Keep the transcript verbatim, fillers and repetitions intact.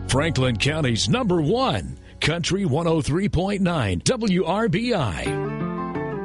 Franklin County's number one, Country one oh three point nine W R B I.